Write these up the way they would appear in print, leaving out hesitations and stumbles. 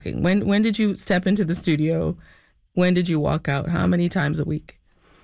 When did you step into the studio? When did you walk out? How many times a week?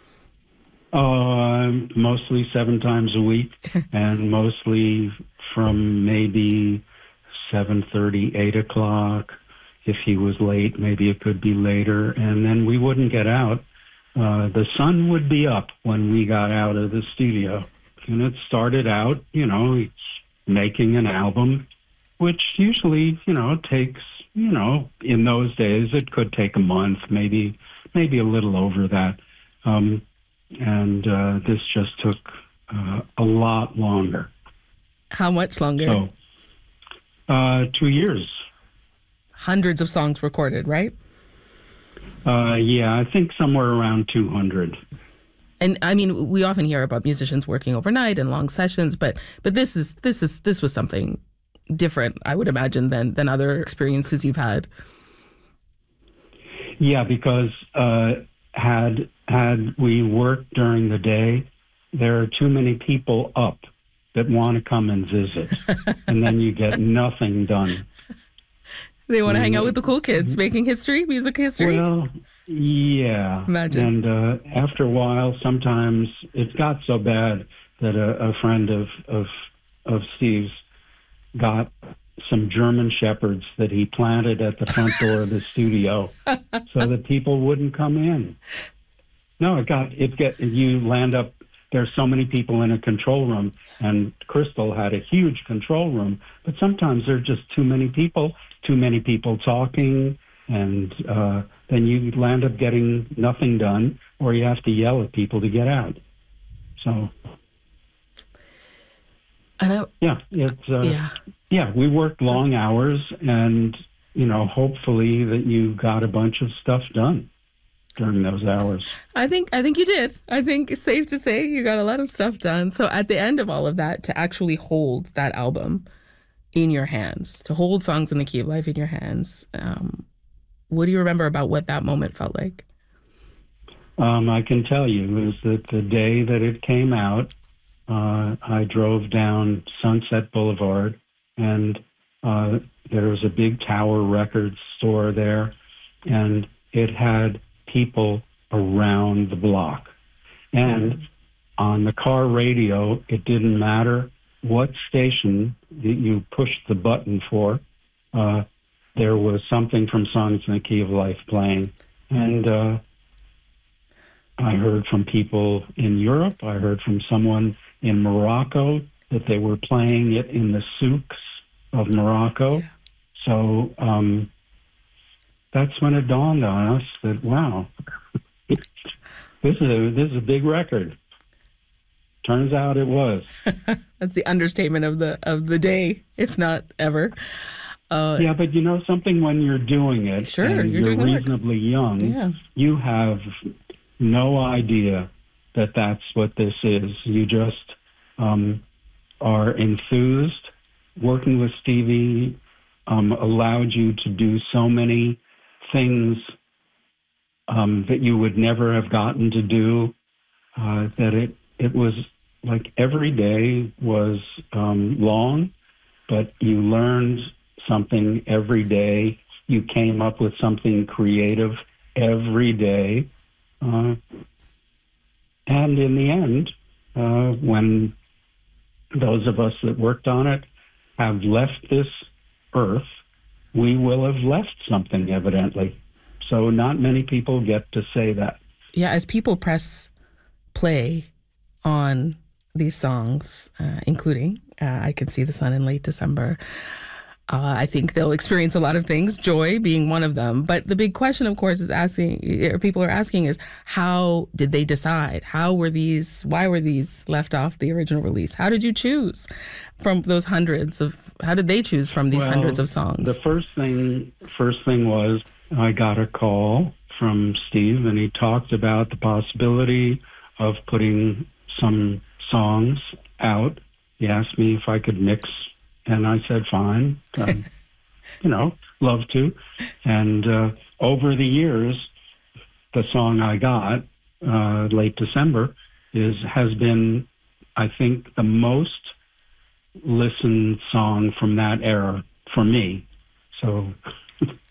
Mostly 7 times a week, and mostly from maybe 7:30, 8 o'clock. If he was late, maybe it could be later, and then we wouldn't get out. The sun would be up when we got out of the studio, and it started out, making an album, which usually, takes, in those days, it could take a month, maybe a little over that. And this just took a lot longer. How much longer? So, 2 years. Hundreds of songs recorded, right? Yeah, I think somewhere around 200. And I mean, we often hear about musicians working overnight and long sessions, but this was something different, I would imagine, than other experiences you've had. Yeah, because had we worked during the day, there are too many people up that want to come and visit, and then you get nothing done. They want to hang out with the cool kids, making history, music history. Well, yeah. Imagine. And after a while, sometimes it got so bad that a friend of Steve's got some German shepherds that he planted at the front door of the studio so that people wouldn't come in. No, you land up, there's so many people in a control room, and Crystal had a huge control room, but sometimes there are just too many people talking, and then you land up getting nothing done, or you have to yell at people to get out. So, we worked long hours, and hopefully that you got a bunch of stuff done during those hours. I think you did. I think it's safe to say you got a lot of stuff done. So at the end of all of that, to actually hold that album in your hands, to hold Songs in the Key of Life in your hands, what do you remember about what that moment felt like? I can tell you, is that the day that it came out, I drove down Sunset Boulevard, and there was a big Tower Records store there, and it had people around the block. And on the car radio, it didn't matter what station that you pushed the button for, there was something from Songs in the Key of Life playing. And I heard from people in Europe. I heard from someone in Morocco that they were playing it in the souks of Morocco. Yeah. So that's when it dawned on us that, wow, this is a big record. Turns out it was. That's the understatement of the day, if not ever. Yeah, but you know something, when you're doing it, sure, and you're doing reasonably young, yeah. You have no idea that that's what this is. You just are enthused. Working with Stevie allowed you to do so many things that you would never have gotten to do, that it was like every day was long, but you learned something every day. You came up with something creative every day. And in the end, when those of us that worked on it have left this earth, we will have left something, evidently. So not many people get to say that. Yeah, as people press play on these songs, including I Can See the Sun in Late December, I think they'll experience a lot of things, joy being one of them. But the big question, of course, people are asking is, how did they decide? Why were these left off the original release? How did you choose from those how did they choose from these hundreds of songs? The first thing was I got a call from Steve, and he talked about the possibility of putting some songs out. He asked me if I could mix, and I said, fine, love to. And over the years, the song I got, Late December, has been, I think, the most listened song from that era for me. So